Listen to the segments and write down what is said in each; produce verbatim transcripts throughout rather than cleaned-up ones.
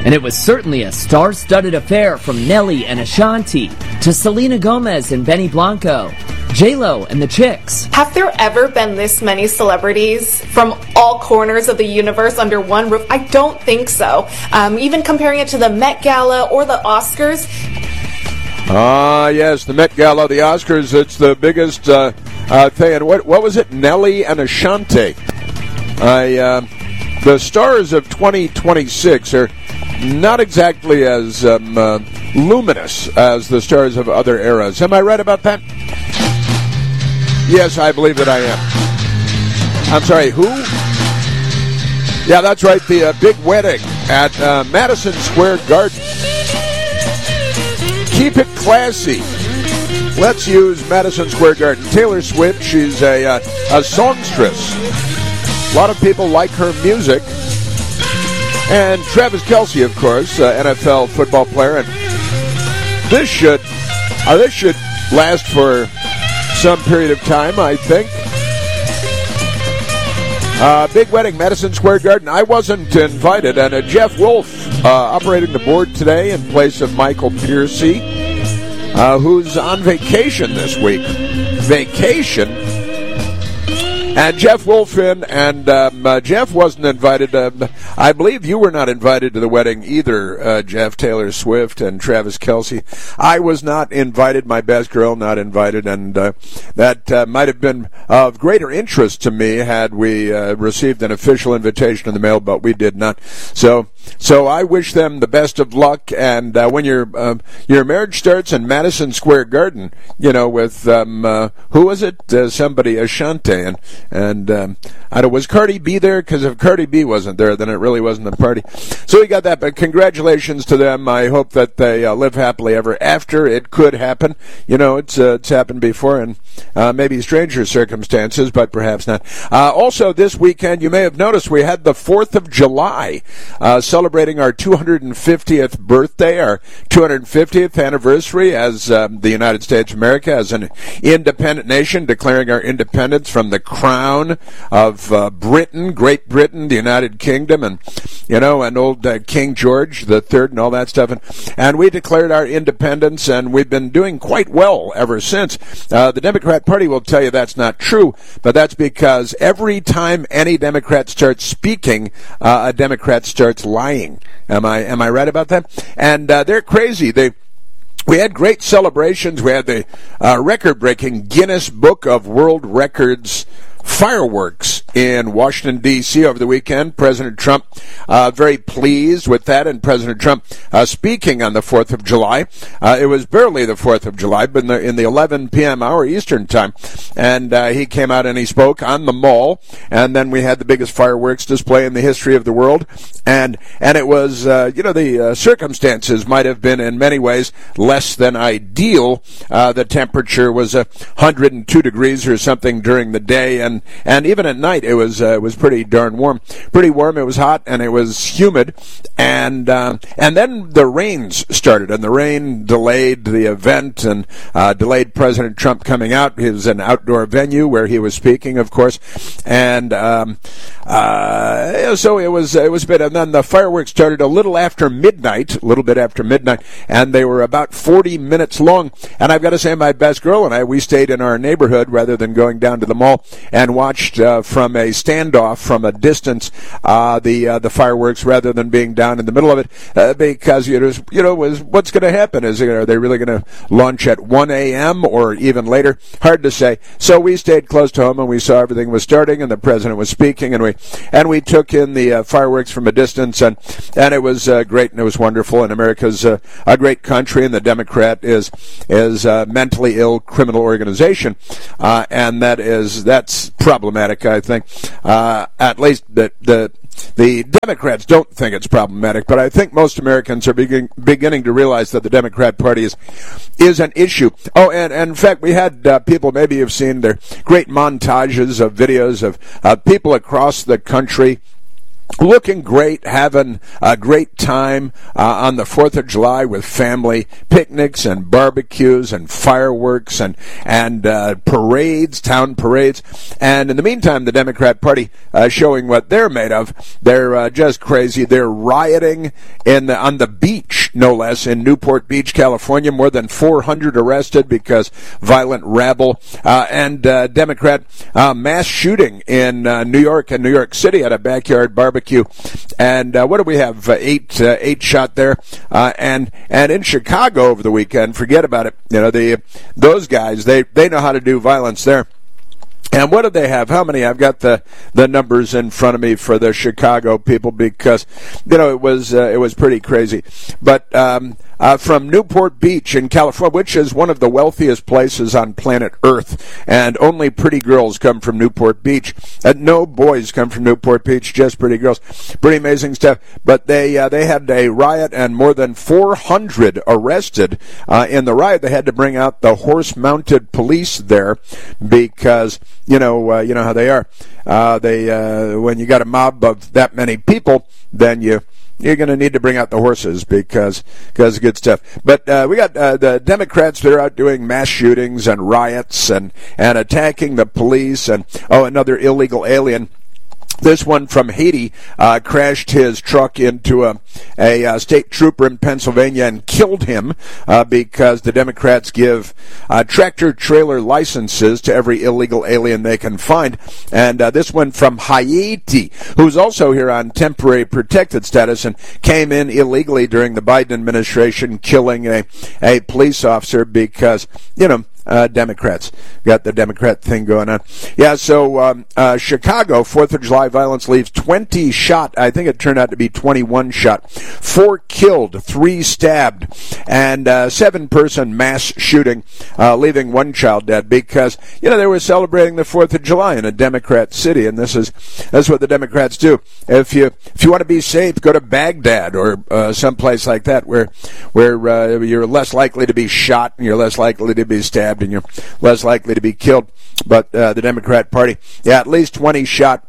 And it was certainly a star-studded affair from Nelly and Ashanti to Selena Gomez and Benny Blanco, J-Lo and the Chicks. Have there ever been this many celebrities from all corners of the universe under one roof? I don't think so. Um, even comparing it to the Met Gala or the Oscars. Ah, uh, yes, the Met Gala, the Oscars, it's the biggest uh, uh, thing. And what, what was it? Nelly and Ashanti. I, uh, the stars of twenty twenty-six are not exactly as um, uh, luminous as the stars of other eras. Am I right about that? Yes, I believe that I am. I'm sorry, who? Yeah, that's right, the uh, big wedding at uh, Madison Square Garden. Keep it classy. Let's use Madison Square Garden. Taylor Swift, she's a, uh, a songstress. A lot of people like her music. And Travis Kelce, of course, uh, N F L football player. And this should, uh, this should last for some period of time, I think. Uh, big wedding, Madison Square Garden. I wasn't invited. And uh, Jeff Wolf uh, operating the board today in place of Michael Piercy, uh, who's on vacation this week. Vacation? And Jeff Wolf in, and um, uh, Jeff wasn't invited. Uh, I believe you were not invited to the wedding either, uh, Jeff, Taylor Swift, and Travis Kelce. I was not invited, my best girl not invited, and uh, that uh, might have been of greater interest to me had we uh, received an official invitation in the mail, but we did not. So so I wish them the best of luck, and uh, when your uh, your marriage starts in Madison Square Garden, you know, with, um, uh, who was it? Uh, somebody, Ashanti, and And um, I don't, was Cardi B there? Because if Cardi B wasn't there, then it really wasn't a party. So we got that, but congratulations to them. I hope that they uh, live happily ever after. It could happen. You know, it's uh, it's happened before, and uh, maybe stranger circumstances, but perhaps not. Uh, also, this weekend, you may have noticed we had the fourth of July, uh, celebrating our two hundred fiftieth birthday, our two hundred fiftieth anniversary as um, the United States of America, as an independent nation, declaring our independence from the crown of uh, Britain, Great Britain, the United Kingdom, and, you know, and old uh, King George the Third and all that stuff. And, and we declared our independence, and we've been doing quite well ever since. Uh, the Democrat Party will tell you that's not true, but that's because every time any Democrat starts speaking, uh, a Democrat starts lying. Am I am I right about that? And uh, they're crazy. They We had great celebrations. We had the uh, record-breaking Guinness Book of World Records fireworks in Washington, D C over the weekend. President Trump uh, very pleased with that, and President Trump uh, speaking on the fourth of July. Uh, it was barely the fourth of July, but in the, in the eleven p.m. hour Eastern time, and uh, he came out and he spoke on the Mall, and then we had the biggest fireworks display in the history of the world, and and it was, uh, you know, the uh, circumstances might have been in many ways less than ideal. Uh, the temperature was uh, one hundred two degrees or something during the day, and and even at night it was uh, it was pretty darn warm, pretty warm. It was hot and it was humid, and uh, and then the rains started, and the rain delayed the event and uh, delayed President Trump coming out. It was an outdoor venue where he was speaking, of course, and um, uh, so it was it was a bit. And then the fireworks started a little after midnight, a little bit after midnight, and they were about forty minutes long. And I've got to say, my best girl and I, we stayed in our neighborhood rather than going down to the mall, and watched uh, from a standoff from a distance uh, the uh, the fireworks rather than being down in the middle of it, uh, because you know, you know was what's going to happen? Is are they really going to launch at one a.m. or even later? Hard to say. So we stayed close to home, and we saw everything was starting, and the president was speaking, and we and we took in the uh, fireworks from a distance, and and it was uh, great, and it was wonderful. And America's uh, a great country, and the Democrat is is a mentally ill criminal organization, uh, and that is that's problematic, I think. Uh, at least the, the the Democrats don't think it's problematic, but I think most Americans are begin, beginning to realize that the Democrat Party is is an issue. Oh, and, and in fact, we had uh, people, maybe you've seen their great montages of videos of uh, people across the country looking great, having a great time uh, on the fourth of July with family picnics and barbecues and fireworks and and uh, parades, town parades. And in the meantime, the Democrat Party uh, showing what they're made of. They're uh, just crazy. They're rioting in the, on the beach, no less, in Newport Beach, California. More than four hundred arrested because violent rabble. Uh, and uh, Democrat uh, mass shooting in uh, New York and New York City at a backyard barbecue. And uh, what do we have? Uh, eight, uh, eight shot there, uh, and and in Chicago over the weekend. Forget about it. You know, the those guys they they know how to do violence there. And what do they have? How many? I've got the, the numbers in front of me for the Chicago people because, you know, it was uh, it was pretty crazy. But um, uh, from Newport Beach in California, which is one of the wealthiest places on planet Earth, and only pretty girls come from Newport Beach. And no boys come from Newport Beach, just pretty girls. Pretty amazing stuff. But they uh, they had a riot and more than four hundred arrested uh, in the riot. They had to bring out the horse-mounted police there because, you know, uh, you know how they are. Uh, they uh, when you got a mob of that many people, then you you're going to need to bring out the horses because because good stuff. But uh, we got uh, the Democrats. They're out doing mass shootings and riots and and attacking the police and oh, another illegal alien. This one from Haiti uh, crashed his truck into a, a, a state trooper in Pennsylvania and killed him uh, because the Democrats give uh, tractor-trailer licenses to every illegal alien they can find. And uh, this one from Haiti, who's also here on temporary protected status and came in illegally during the Biden administration, killing a, a police officer because, you know, Uh, Democrats. Got the Democrat thing going on. Yeah, so um, uh, Chicago, fourth of July violence leaves twenty shot. I think it turned out to be twenty-one shot. Four killed, three stabbed, and uh, seven-person mass shooting, uh, leaving one child dead because, you know, they were celebrating the fourth of July in a Democrat city, and this is that's what the Democrats do. If you if you want to be safe, go to Baghdad or uh, someplace like that where, where uh, you're less likely to be shot and you're less likely to be stabbed and you're less likely to be killed. But uh, the Democrat Party, yeah, at least twenty shot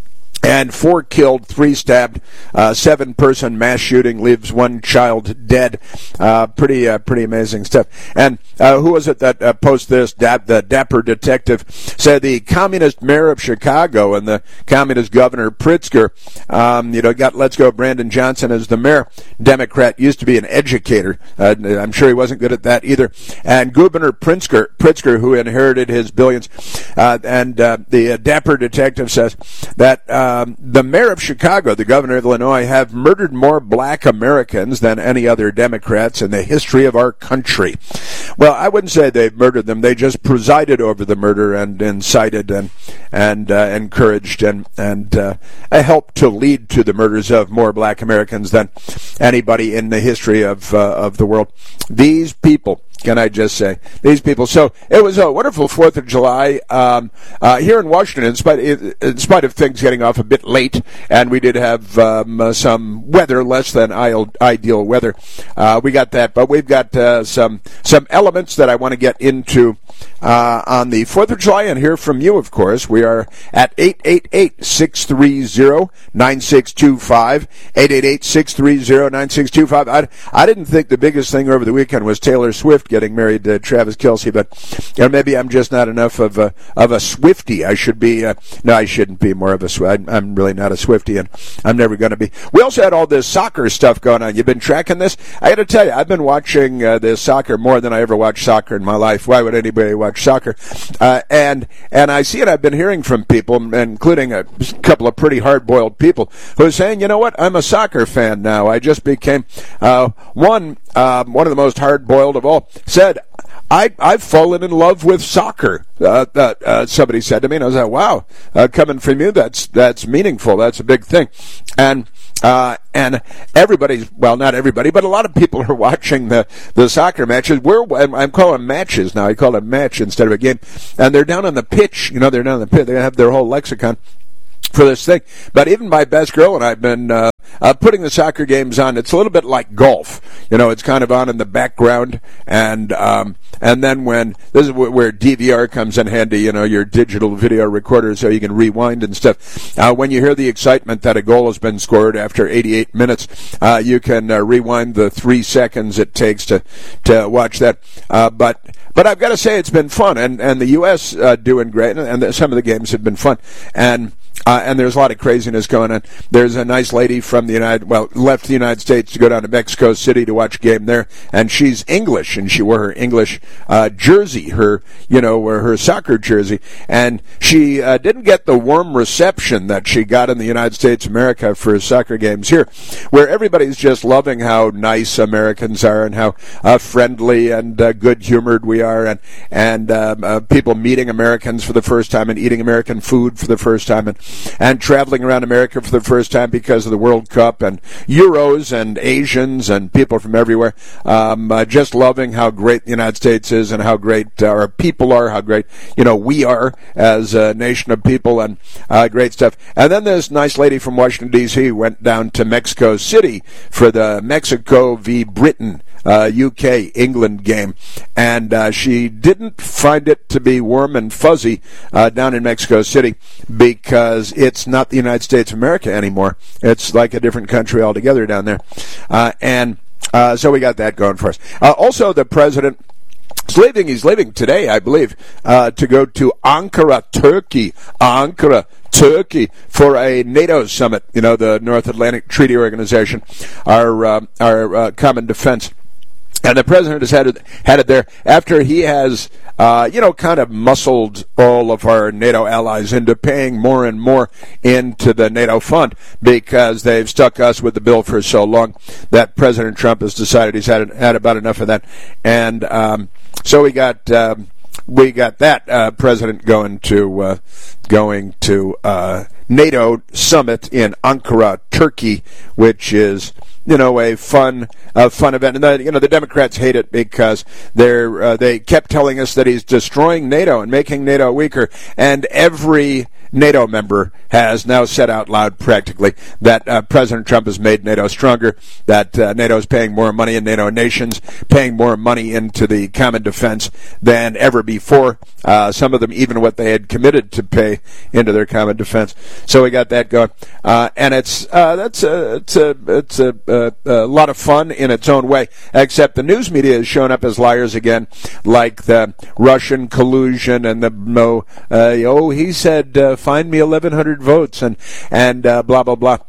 and four killed, three stabbed, uh, seven-person mass shooting leaves one child dead. Uh, pretty, uh, pretty amazing stuff. And uh, who was it that uh, posted this? Dap- the Dapper Detective said the communist mayor of Chicago and the communist governor Pritzker, um, you know, got Let's Go Brandon Johnson as the mayor. Democrat, used to be an educator. Uh, I'm sure he wasn't good at that either. And Governor Pritzker, Pritzker, who inherited his billions. Uh, and uh, the uh, Dapper Detective says that. Uh, Um, the mayor of Chicago, the governor of Illinois, have murdered more black Americans than any other Democrats in the history of our country. Well, I wouldn't say they've murdered them. They just presided over the murder and incited and and uh, encouraged and and uh, helped to lead to the murders of more black Americans than anybody in the history of uh, of the world. These people. Can I just say, these people. So it was a wonderful fourth of July um, uh, here in Washington, in spite, in spite of things getting off a bit late, and we did have um, uh, some weather, less than ideal weather. Uh, we got that, but we've got uh, some some elements that I want to get into uh, on the fourth of July and hear from you, of course. We are at eight eight eight, six three zero, nine six two five, eight eight eight, six three zero, nine six two five. I, I didn't think the biggest thing over the weekend was Taylor Swift getting married to Travis Kelce, but you know, maybe I'm just not enough of a of a Swiftie. I should be. Uh, no, I shouldn't be more of a Swiftie. I'm really not a Swiftie, and I'm never going to be. We also had all this soccer stuff going on. You've been tracking this? I got to tell you, I've been watching uh, this soccer more than I ever watched soccer in my life. Why would anybody watch soccer? Uh, and and I see it. I've been hearing from people, including a couple of pretty hard-boiled people, who are saying, you know what? I'm a soccer fan now. I just became uh, one. Um, one of the most hard-boiled of all said, I, I've fallen in love with soccer. Uh, that uh, somebody said to me, and I was like, wow, uh, coming from you, that's that's meaningful. That's a big thing. And uh, and everybody's, well, not everybody, but a lot of people are watching the, the soccer matches. We're, I'm calling them matches now. I call it a match instead of a game. And they're down on the pitch. You know, they're down on the pitch. They have their whole lexicon for this thing. But even my best girl and I have been uh, uh, putting the soccer games on, it's a little bit like golf. You know, it's kind of on in the background, and um, and then when, this is where D V R comes in handy, you know, your digital video recorder, so you can rewind and stuff. Uh, when you hear the excitement that a goal has been scored after eighty-eight minutes, uh, you can uh, rewind the three seconds it takes to, to watch that. Uh, but But I've got to say it's been fun, and, and the U S uh, doing great, and, and the, some of the games have been fun. And Uh, and there's a lot of craziness going on. There's a nice lady from the United, well, left the United States to go down to Mexico City to watch a game there, and she's English, and she wore her English uh, jersey, her, you know, her soccer jersey, and she uh, didn't get the warm reception that she got in the United States of America for soccer games here, where everybody's just loving how nice Americans are and how uh, friendly and uh, good-humored we are, and and um, uh, people meeting Americans for the first time and eating American food for the first time, and and traveling around America for the first time because of the World Cup, and Euros and Asians and people from everywhere. Um, uh, just loving how great the United States is and how great our people are, how great, you know, we are as a nation of people, and uh, great stuff. And then this nice lady from Washington, D C went down to Mexico City for the Mexico v. Britain Uh, U K England game, and uh, she didn't find it to be warm and fuzzy uh, down in Mexico City because it's not the United States of America anymore. It's like a different country altogether down there, uh, and uh, so we got that going for us. Uh, also, the president is leaving. He's leaving today, I believe, uh, to go to Ankara, Turkey. Ankara. Turkey for a NATO summit. You know, the North Atlantic Treaty Organization, our uh, our uh, common defense. And the president has had it, had it there after he has, uh, you know, kind of muscled all of our NATO allies into paying more and more into the NATO fund because they've stuck us with the bill for so long that President Trump has decided he's had had about enough of that. And um, so we got um, we got that uh, president going to uh, going to uh, NATO summit in Ankara, Turkey, which is, you know, a fun, uh, fun event. And the, you know, the Democrats hate it because they're uh, they kept telling us that he's destroying NATO and making NATO weaker. And every NATO member has now said out loud, practically, that uh, President Trump has made NATO stronger. That uh, NATO is paying more money in NATO nations, paying more money into the common defense than ever before. Uh, some of them even what they had committed to pay into their common defense. So we got that going, uh, and it's uh, that's a it's a it's a, a, a lot of fun in its own way. Except the news media has shown up as liars again, like the Russian collusion and the no. Uh, oh, he said, uh, "Find me eleven hundred votes," and and uh, blah blah blah.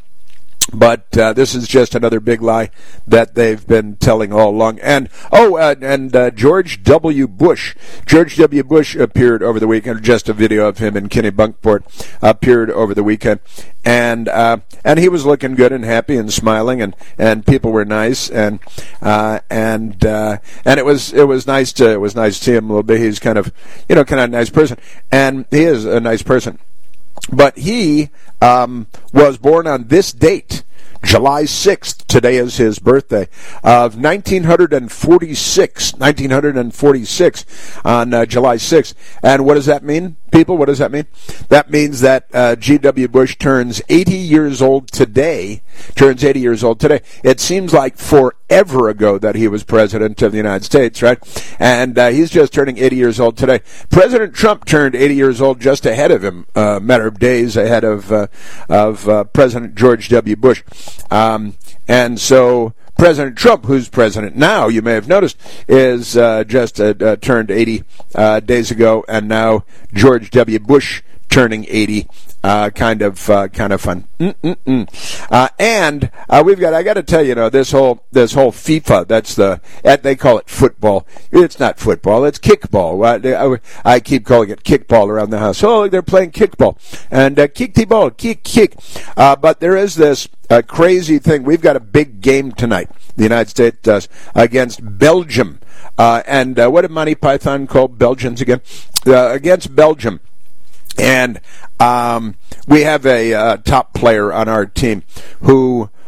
But uh, this is just another big lie that they've been telling all along. And, oh, uh, and uh, George W. Bush. George W. Bush appeared over the weekend, just a video of him in Kennebunkport appeared over the weekend. And uh, and he was looking good and happy and smiling, and, and people were nice, and uh, and uh, and it was it was nice to it was nice to see him a little bit. He's kind of you know kind of a nice person, and he is a nice person. But he um, was born on this date, July sixth. Today is his birthday, of nineteen forty-six. nineteen forty-six on uh, July sixth. And what does that mean, people? What does that mean? That means that uh, G W. Bush turns eighty years old today. Turns eighty years old today. It seems like forever ago that he was president of the United States, right? And uh, he's just turning eighty years old today. President Trump turned eighty years old just ahead of him, a uh, matter of days ahead of uh, of uh, President George W. Bush. Um, and so President Trump, who's president now, you may have noticed, is uh, just uh, uh, turned eighty uh, days ago, and now George W. Bush turning eighty. Uh, kind of, uh, kind of fun. Mm-mm-mm. Uh, and, uh, we've got, I gotta tell you, you know, this whole, this whole FIFA, that's the, they call it football. It's not football, it's kickball. I, I keep calling it kickball around the house. Oh, they're playing kickball. And, uh, kick the ball, kick, kick. Uh, but there is this, uh, crazy thing. We've got a big game tonight. The United States does, against Belgium. Uh, and, uh, what did Monty Python call Belgians again? Uh, against Belgium. And um, we have a uh, top player on our team who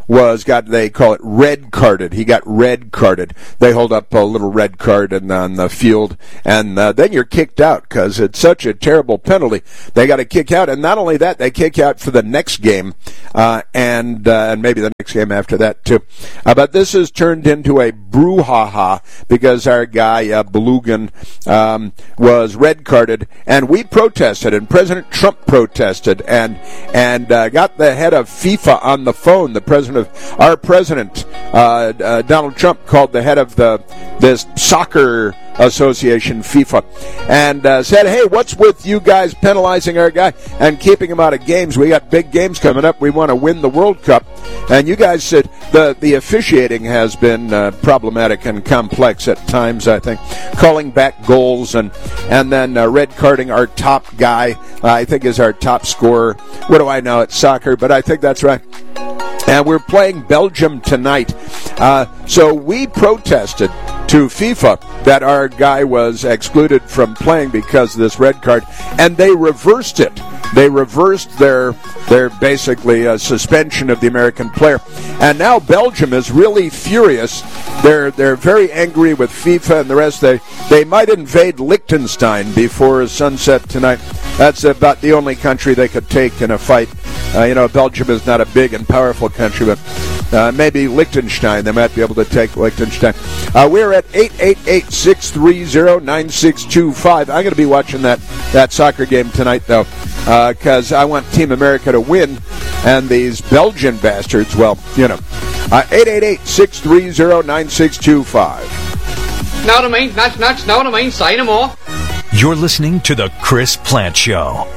was got, they call it red carded. He got red carded. They hold up a little red card in, on the field, and uh, then you're kicked out because it's such a terrible penalty. They got to kick out, and not only that, they kick out for the next game, uh, and uh, and maybe the next game after that too. Uh, but this has turned into a brouhaha because our guy uh, Belugan um, was red carded, and we protested, and President Trump protested, and and uh, got the head of FIFA on the phone. The president of our president, uh, uh, Donald Trump, called the head of the this soccer association, FIFA, and uh, said, hey, what's with you guys penalizing our guy and keeping him out of games? We got big games coming up. We want to win the World Cup. And you guys said the, the officiating has been uh, problematic and complex at times, I think, calling back goals and, and then uh, red carding our top guy, uh, I think is our top scorer. What do I know? It's soccer, but I think that's right. And we're playing Belgium tonight. Uh, so we protested to FIFA that our guy was excluded from playing because of this red card, and they reversed it. They reversed their their basically uh, suspension of the American player, and now Belgium is really furious. They're they're very angry with FIFA and the rest. They they might invade Liechtenstein before sunset tonight. That's about the only country they could take in a fight. Uh, you know, Belgium is not a big and powerful country, but uh, maybe Liechtenstein, they might be able to take Liechtenstein. Uh, we're at eight eight eight, six three zero, nine six two five. I'm going to be watching that, that soccer game tonight, though, because uh, I want Team America to win, and these Belgian bastards, well, you know. Uh, eight eight eight, six three zero, nine six two five. Know what I mean? Nuts, nuts, know what I mean? Say no more. You're listening to The Chris Plant Show.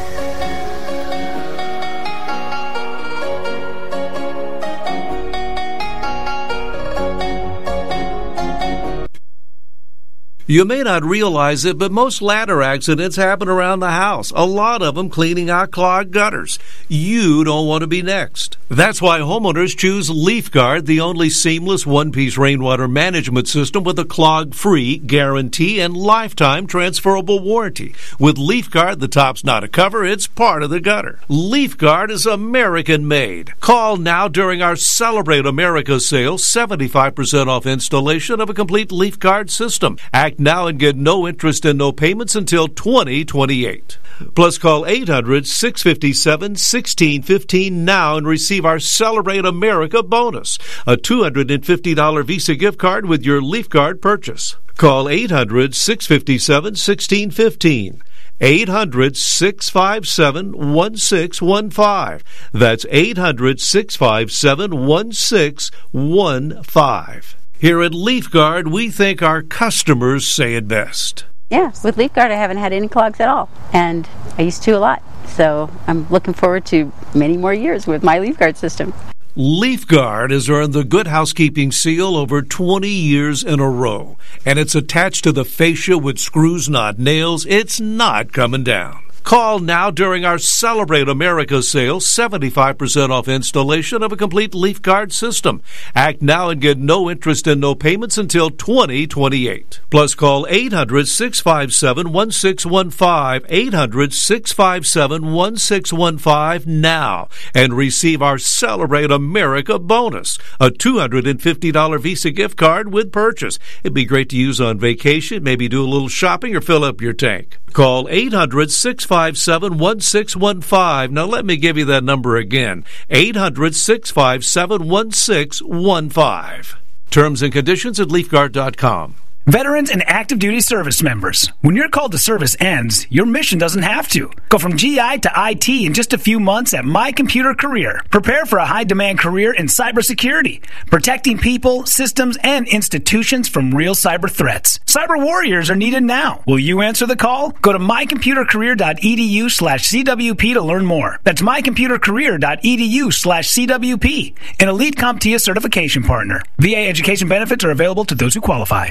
You may not realize it, but most ladder accidents happen around the house. A lot of them cleaning out clogged gutters. You don't want to be next. That's why homeowners choose LeafGuard, the only seamless one-piece rainwater management system with a clog-free guarantee and lifetime transferable warranty. With LeafGuard, the top's not a cover, it's part of the gutter. LeafGuard is American-made. Call now during our Celebrate America sale, seventy-five percent off installation of a complete LeafGuard system. Act now and get no interest and no payments until twenty twenty-eight. Plus, call eight hundred, six five seven, one six one five now and receive our Celebrate America bonus, a two hundred fifty dollars Visa gift card with your LeafGuard purchase. Call eight hundred, six five seven, one six one five. eight hundred, six five seven, one six one five. That's eight hundred, six five seven, one six one five. Here at LeafGuard, we think our customers say it best. Yeah, with LeafGuard, I haven't had any clogs at all, and I used to a lot. So I'm looking forward to many more years with my LeafGuard system. LeafGuard has earned the Good Housekeeping seal over twenty years in a row, and it's attached to the fascia with screws, not nails. It's not coming down. Call now during our Celebrate America sale, seventy-five percent off installation of a complete LeafGuard system. Act now and get no interest and no payments until twenty twenty-eight. Plus, call eight hundred, six five seven, one six one five, eight hundred, six five seven, one six one five now and receive our Celebrate America bonus, a two hundred fifty dollars Visa gift card with purchase. It'd be great to use on vacation, maybe do a little shopping or fill up your tank. Call eight hundred, six five seven, one six one five. Now let me give you that number again. eight hundred, six five seven, one six one five. Terms and conditions at leaf guard dot com. Veterans and active duty service members, when your call to service ends, your mission doesn't have to. Go from G I to I T in just a few months at My Computer Career. Prepare for a high-demand career in cybersecurity, protecting people, systems, and institutions from real cyber threats. Cyber warriors are needed now. Will you answer the call? Go to my computer career dot e d u slash C W P to learn more. That's my computer career dot e d u slash C W P, an elite CompTIA certification partner. V A education benefits are available to those who qualify. My name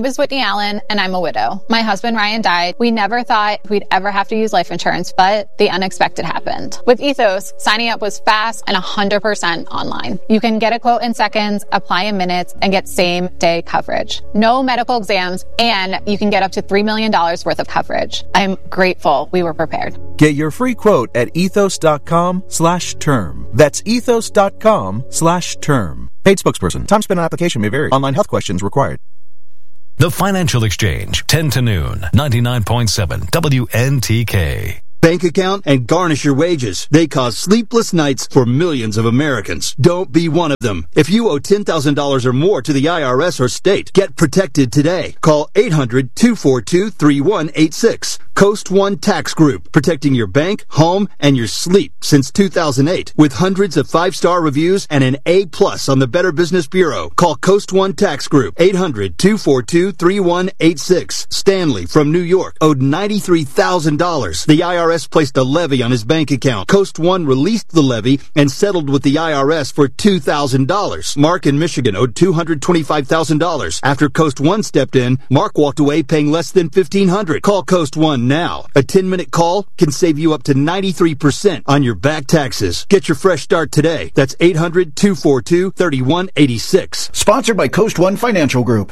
is Whitney Allen, and I'm a widow. My husband Ryan died. We never thought we'd ever have to use life insurance, but the unexpected happened. With Ethos, signing up was fast and one hundred percent online. You can get a quote in seconds, apply in minutes, and get same-day coverage. No medical exams, and you can get up to three million dollars worth of coverage. I'm grateful we were prepared. Get your free quote at ethos.com slash term. That's ethos.com slash term. Paid spokesperson. Time spent on application may vary. Online health questions required. The Financial Exchange, ten to noon, ninety-nine point seven W N T K. Bank account and garnish your wages. They cause sleepless nights for millions of Americans. Don't be one of them. If you owe ten thousand dollars or more to the I R S or state, get protected today. Call eight hundred, two four two, three one eight six. Coast One Tax Group, protecting your bank, home, and your sleep since two thousand eight. With hundreds of five-star reviews and an A plus on the Better Business Bureau. Call Coast One Tax Group, eight hundred, two four two, three one eight six. Stanley from New York owed ninety-three thousand dollars. The I R S placed a levy on his bank account. Coast One released the levy and settled with the I R S for two thousand dollars. Mark in Michigan owed two hundred twenty-five thousand dollars. After Coast One stepped in, Mark walked away paying less than fifteen hundred dollars. Call Coast One now. A ten-minute call can save you up to ninety-three percent on your back taxes. Get your fresh start today. That's eight hundred, two four two, three one eight six. Sponsored by Coast One Financial Group.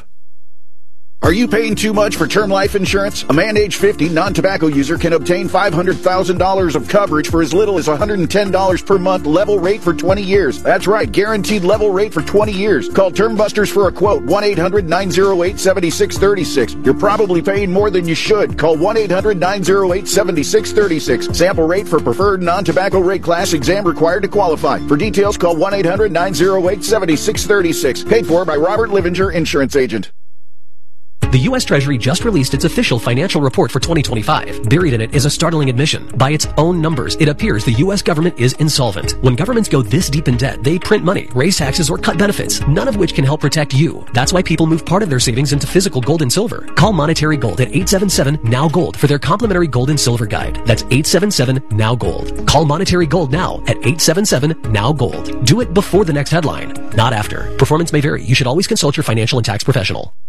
Are you paying too much for term life insurance? A man age fifty, non-tobacco user can obtain five hundred thousand dollars of coverage for as little as one hundred ten dollars per month, level rate for twenty years. That's right, guaranteed level rate for twenty years. Call Term Busters for a quote, one eight hundred, nine oh eight, seven six three six. You're probably paying more than you should. Call one eight hundred, nine oh eight, seven six three six. Sample rate for preferred non-tobacco rate class, exam required to qualify. For details, call one eight hundred, nine oh eight, seven six three six. Paid for by Robert Livinger, Insurance Agent. The U S Treasury just released its official financial report for twenty twenty-five. Buried in it is a startling admission. By its own numbers, it appears the U S government is insolvent. When governments go this deep in debt, they print money, raise taxes, or cut benefits, none of which can help protect you. That's why people move part of their savings into physical gold and silver. Call Monetary Gold at eight seven seven, N O W Gold for their complimentary gold and silver guide. That's eight seven seven, N O W Gold. Call Monetary Gold now at eight seven seven, N O W Gold. Do it before the next headline, not after. Performance may vary. You should always consult your financial and tax professional.